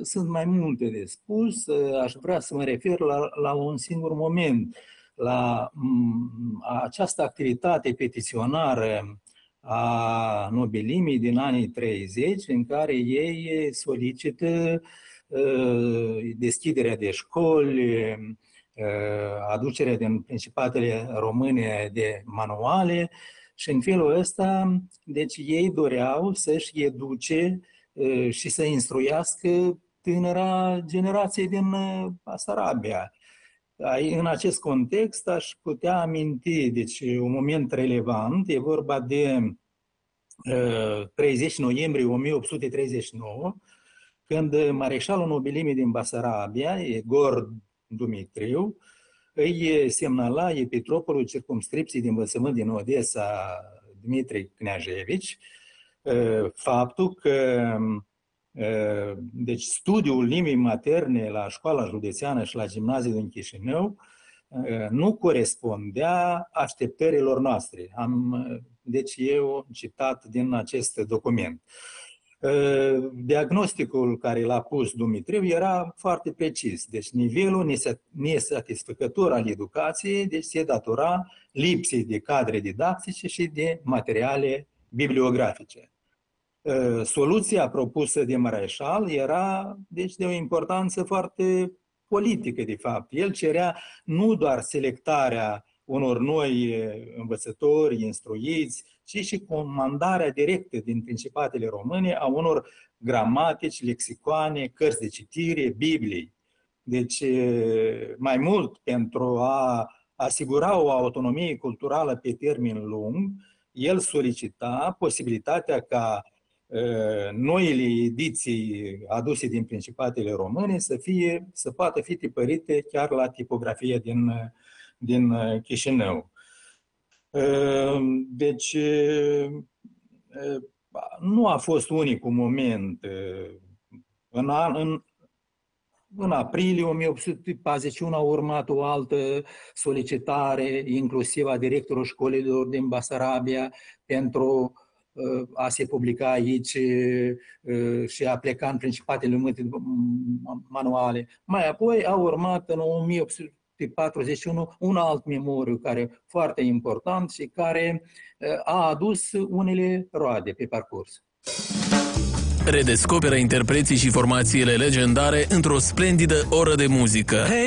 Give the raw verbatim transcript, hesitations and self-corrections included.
sunt mai multe de spus, aș vrea să mă refer la, la un singur moment, la m, această activitate petiționară a nobilimii din anii treizeci, în care ei solicită uh, deschiderea de școli, uh, aducerea din Principatele Române de manuale și în felul ăsta, deci ei doreau să-și educe uh, și să instruiască tânăra generație din Basarabia. În acest context aș putea aminti, deci un moment relevant, e vorba de uh, treizeci noiembrie o mie opt sute treizeci și nouă, când mareșalul nobilimii din Basarabia, Egor Dumitriu, îi semnala episcopului circumscripției de învățământ din Odessa, Dmitri Kneajevici, uh, faptul că deci studiul limbii materne la școala județeană și la gimnaziul din Chișinău nu corespundea așteptărilor noastre. Am, deci eu citat din acest document. Diagnosticul care l-a pus Dumitriu era foarte precis. Deci nivelul nesatisfăcător al educației deci se datora lipsei de cadre didactice și de materiale bibliografice. Soluția propusă de mareșal era deci de o importanță foarte politică, de fapt. El cerea nu doar selectarea unor noi învățători instruiți, ci și comandarea directă din Principatele Române a unor gramatici, lexicoane, cărți de citire, Biblii. Deci, mai mult, pentru a asigura o autonomie culturală pe termen lung, el solicita posibilitatea ca noile ediții aduse din Principatele Române să, fie, să poată fi tipărite chiar la tipografia din, din Chișinău. Deci, nu a fost unicul moment. În, în, în aprilie o mie opt sute patruzeci și unu a urmat o altă solicitare, inclusiv a directorului școlilor din Basarabia, pentru a se publica aici și a pleca în Principatele Române manuale. Mai apoi a urmat în o mie opt sute patruzeci și unu un alt memoriu care foarte important și care a adus unele roade pe parcurs. Redescoperă interpreții și formațiile legendare într-o splendidă oră de muzică.